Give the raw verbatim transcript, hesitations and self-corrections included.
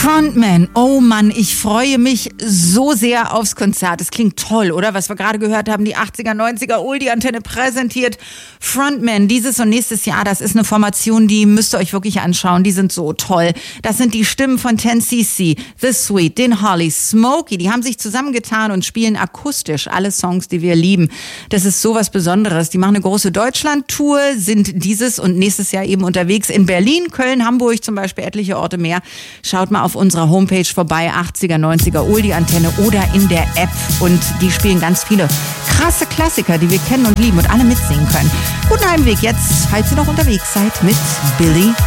Frontman, oh Mann, ich freue mich so sehr aufs Konzert. Es klingt toll, oder? Was wir gerade gehört haben, die achtziger, neunziger Oldie-Antenne präsentiert. Frontman, dieses und nächstes Jahr, das ist eine Formation, die müsst ihr euch wirklich anschauen. Die sind so toll. Das sind die Stimmen von ten C C, The Sweet, den Holly, Smokey. Die haben sich zusammengetan und spielen akustisch alle Songs, die wir lieben. Das ist sowas Besonderes. Die machen eine große Deutschland-Tour, sind dieses und nächstes Jahr eben unterwegs in Berlin, Köln, Hamburg zum Beispiel, etliche Orte mehr. Schaut mal auf unserer Homepage vorbei, achtziger, neunziger Oldie-Antenne oder in der App. Und die spielen ganz viele krasse Klassiker, die wir kennen und lieben und alle mitsingen können. Guten Heimweg jetzt, falls ihr noch unterwegs seid, mit Billy